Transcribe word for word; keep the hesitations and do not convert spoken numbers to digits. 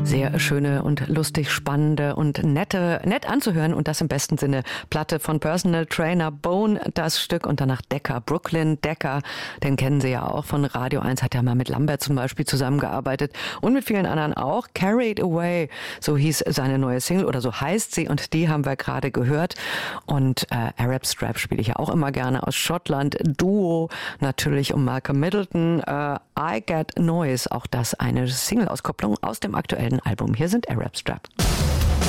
Sehr schöne und lustig spannende und nette, nett anzuhören und das im besten Sinne. Platte von Personal Trainer Bone, das Stück, und danach Decker, Brooklyn Decker, den kennen Sie ja auch von Radio eins, hat ja mal mit Lambert zum Beispiel zusammengearbeitet und mit vielen anderen auch. Carried Away, so hieß seine neue Single oder so heißt sie, und die haben wir gerade gehört. Und äh, Arab Strap spiele ich ja auch immer gerne aus Schottland. Duo natürlich um Malcolm Middleton. Äh, I Get Noise, auch das eine Single-Auskopplung aus dem aktuellen Album. Hier sind Arab Strap.